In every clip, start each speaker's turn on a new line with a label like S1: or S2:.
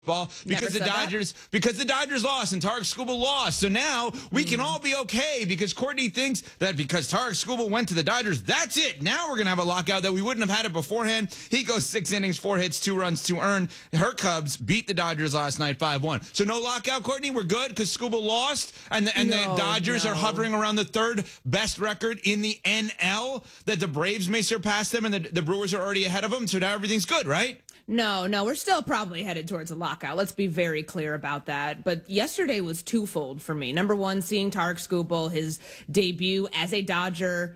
S1: ball because the Dodgers lost and Tarek Skubal lost. So now we can all be okay because Courtney thinks that because Tarek Skubal went to the Dodgers, that's it. Now we're going to have a lockout that we wouldn't have had it beforehand. He goes 6 innings, 4 hits, 2 runs, 2 earned. Her Cubs beat the Dodgers last night 5-1. So no lockout, Courtney. We're good because Skubal lost and the Dodgers are hovering around the 3rd best record in the NL, that the Braves may surpass them and the Brewers are already ahead of them. So now everything's good, right?
S2: No, we're still probably headed towards a lockout. Let's be very clear about that. But yesterday was twofold for me. Number one, seeing Tarek Skubal, his debut as a Dodger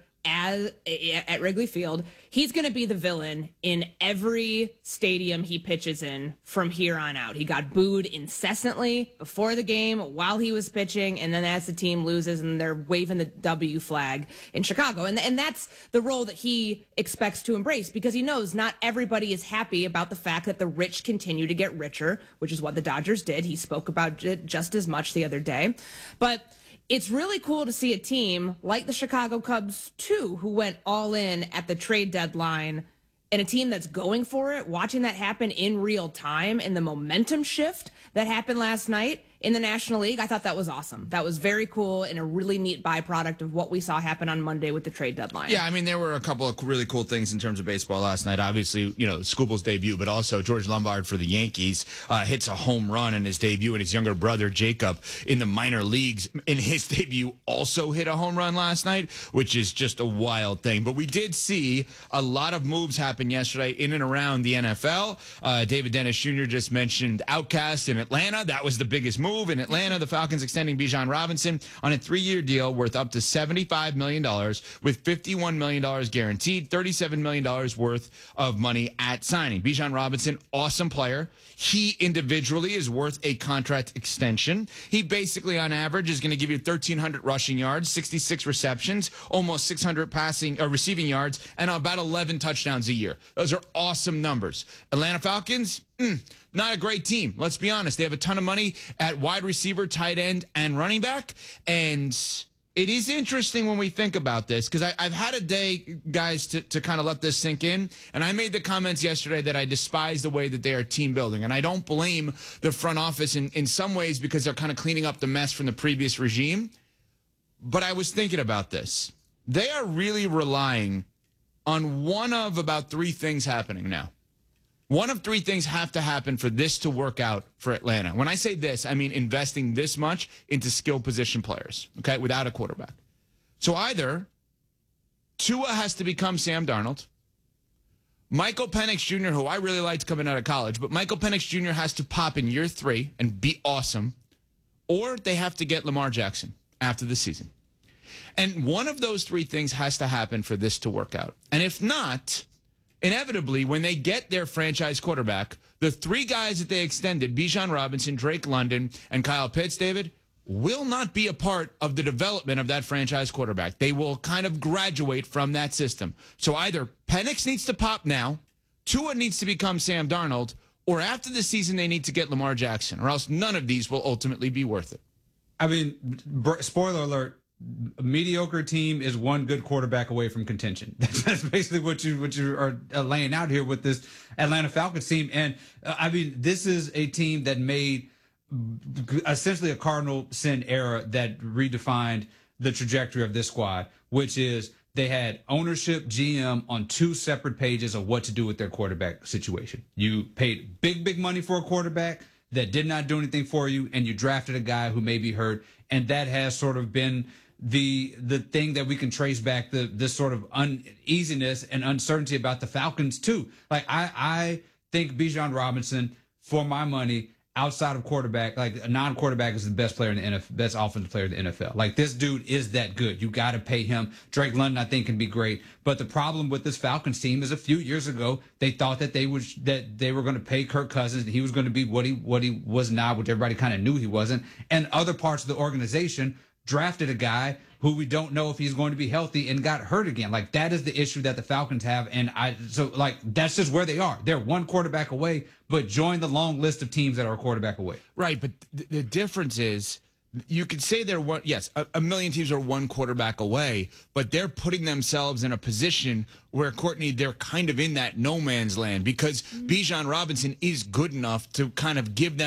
S2: at Wrigley Field. He's going to be the villain in every stadium he pitches in from here on out. He got booed incessantly before the game, while he was pitching, and then as the team loses and they're waving the W flag in Chicago. And that's the role that he expects to embrace, because he knows not everybody is happy about the fact that the rich continue to get richer, which is what the Dodgers did. He spoke about it just as much the other day. But it's really cool to see a team like the Chicago Cubs, too, who went all in at the trade deadline, and a team that's going for it, watching that happen in real time, and the momentum shift that happened last night in the National League. I thought that was awesome. That was very cool and a really neat byproduct of what we saw happen on Monday with the trade deadline.
S1: Yeah, I mean, there were a couple of really cool things in terms of baseball last night. Obviously, Skubal's debut, but also George Lombard for the Yankees hits a home run in his debut, and his younger brother, Jacob, in the minor leagues in his debut also hit a home run last night, which is just a wild thing. But we did see a lot of moves happen yesterday in and around the NFL. David Dennis Jr. just mentioned Outcast in Atlanta. That was the biggest move. In Atlanta, the Falcons extending Bijan Robinson on a 3-year deal worth up to $75 million with $51 million guaranteed, $37 million worth of money at signing. Bijan Robinson, awesome player. He individually is worth a contract extension. He basically, on average, is going to give you 1,300 rushing yards, 66 receptions, almost 600 receiving yards, and about 11 touchdowns a year. Those are awesome numbers. Atlanta Falcons, not a great team. Let's be honest. They have a ton of money at wide receiver, tight end, and running back. And it is interesting when we think about this, because I've had a day, guys, to kind of let this sink in. And I made the comments yesterday that I despise the way that they are team building. And I don't blame the front office in some ways, because they're kind of cleaning up the mess from the previous regime. But I was thinking about this. They are really relying on one of about 3 things happening now. One of 3 things have to happen for this to work out for Atlanta. When I say this, I mean investing this much into skill position players, okay, without a quarterback. So either Tua has to become Sam Darnold, Michael Penix Jr., who I really liked coming out of college, but Michael Penix Jr. has to pop in year 3 and be awesome, or they have to get Lamar Jackson after the season. And one of those 3 things has to happen for this to work out. And if not, inevitably, when they get their franchise quarterback, the 3 guys that they extended, Bijan Robinson, Drake London, and Kyle Pitts, David, will not be a part of the development of that franchise quarterback. They will kind of graduate from that system. So either Penix needs to pop now, Tua needs to become Sam Darnold, or after the season they need to get Lamar Jackson, or else none of these will ultimately be worth it.
S3: I mean, spoiler alert, a mediocre team is one good quarterback away from contention. That's basically what you are laying out here with this Atlanta Falcons team. And I mean, this is a team that made essentially a cardinal sin error that redefined the trajectory of this squad, which is they had ownership, GM on 2 separate pages of what to do with their quarterback situation. You paid big money for a quarterback that did not do anything for you, and you drafted a guy who may be hurt, and that has sort of been the thing that we can trace back this sort of uneasiness and uncertainty about the Falcons too. Like I think Bijan Robinson, for my money, outside of quarterback, like a non-quarterback, is the best player in the NFL, best offensive player in the NFL. Like, this dude is that good. You got to pay him. Drake London, I think, can be great. But the problem with this Falcons team is a few years ago, they thought that they were going to pay Kirk Cousins, and he was going to be what he was not, which everybody kind of knew he wasn't. And other parts of the organization drafted a guy who we don't know if he's going to be healthy and got hurt again. Like, that is the issue that the Falcons have. And that's just where they are. They're one quarterback away, but join the long list of teams that are a quarterback away.
S1: Right. But the difference is you could say they're one. Yes, a million teams are one quarterback away, but they're putting themselves in a position where, Courtney, they're kind of in that no man's land because Bijan Robinson is good enough to kind of give them